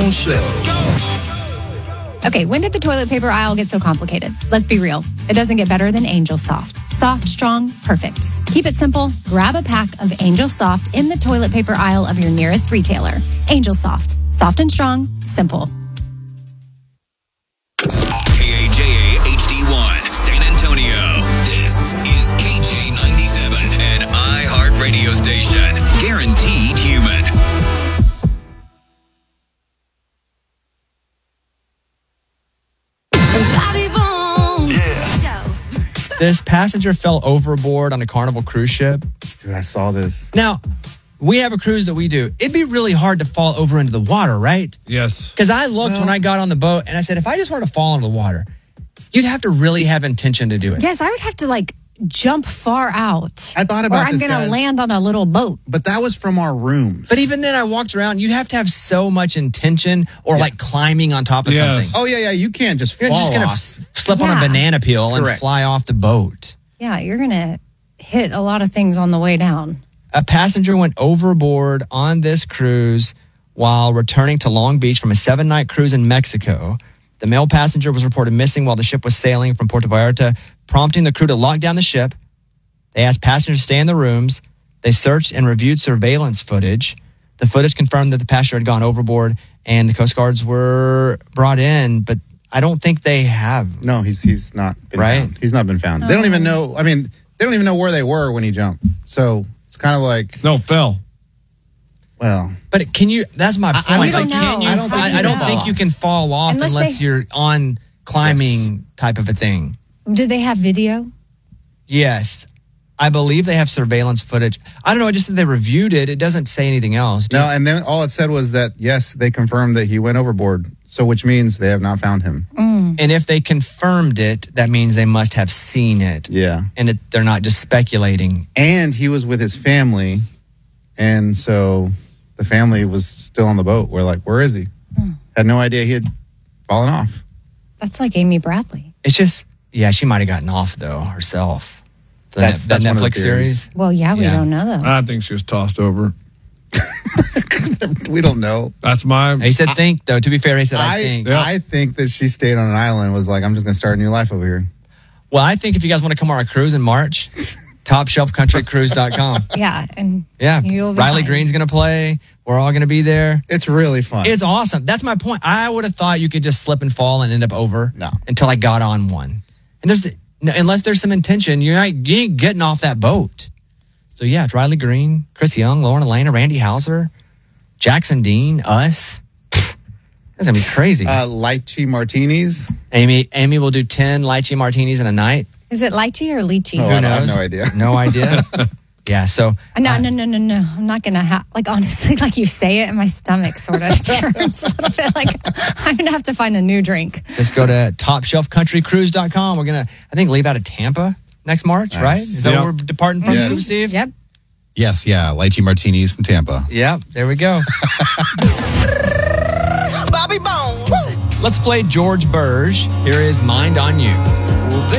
Brown Show. Okay, when did the toilet paper aisle get so complicated? Let's be real. It doesn't get better than Angel Soft. Soft, strong, perfect. Keep it simple. Grab a pack of Angel Soft in the toilet paper aisle of your nearest retailer. Angel Soft. Soft and strong. Simple. KAJA HD1, San Antonio. This is KJ97, an iHeart radio station. Guaranteed human. This passenger fell overboard on a Carnival cruise ship. Dude, I saw this. Now, we have a cruise that we do. It'd be really hard to fall over into the water, right? Yes. Because I looked when I got on the boat and I said, if I just wanted to fall into the water, you'd have to really have intention to do it. Yes, I would have to jump far out. I thought about this, Or I'm going to land on a little boat. But that was from our rooms. But even then, I walked around. You'd have to have so much intention or climbing on top of something. Oh, yeah. You can't just fall You're just going to slip on a banana peel and fly off the boat. Yeah, you're going to hit a lot of things on the way down. A passenger went overboard on this cruise while returning to Long Beach from a 7-night cruise in Mexico. The male passenger was reported missing while the ship was sailing from Puerto Vallarta, prompting the crew to lock down the ship. They asked passengers to stay in the rooms. They searched and reviewed surveillance footage. The footage confirmed that the passenger had gone overboard and the Coast Guards were brought in, but I don't think they have. No, he's not been found. He's not been found. They don't even know. I mean, they don't even know where they were when he jumped. So it's kind of like... No, fell. Well... But can you... That's my point. I don't think you can fall off unless you're on climbing type of a thing. Did they have video? Yes. I believe they have surveillance footage. I don't know. I just said they reviewed it. It doesn't say anything else. No, and then all it said was that, yes, they confirmed that he went overboard. So which means they have not found him. And if they confirmed it, that means they must have seen it. Yeah. And they're not just speculating. And he was with his family. And so the family was still on the boat. We're like, where is he? Had no idea he had fallen off. That's like Amy Bradley. It's just, yeah, she might have gotten off, though, herself. That's that one of the Netflix theories. series. Well, yeah, we don't know, though. I think she was tossed over. We don't know. That's my... He said think, though. To be fair, he said I think. I think that she stayed on an island and was like, I'm just going to start a new life over here. Well, I think if you guys want to come on a cruise in March, TopShelfCountryCruise.com. Yeah, and Riley fine. Green's going to play. We're all going to be there. It's really fun. It's awesome. That's my point. I would have thought you could just slip and fall and end up over. No. Until I got on one. And unless there's some intention, you ain't getting off that boat. So yeah, it's Riley Green, Chris Young, Lauren Elena, Randy Hauser, Jackson Dean, us. That's going to be crazy. Lychee martinis. Amy will do 10 lychee martinis in a night. Is it lychee or lychee? Oh, I have no idea. No idea. Yeah, so... No. I'm not going to have... honestly, you say it and my stomach sort of turns a little bit. I'm going to have to find a new drink. Just go to TopShelfCountryCruise.com. We're going to, I think, leave out of Tampa next March, right? Is that what we're departing from, too, Steve? Yep. Yes, yeah. Lychee martinis from Tampa. Yep, there we go. Bobby Bones. Let's play George Burge. Here is Mind on You. Well,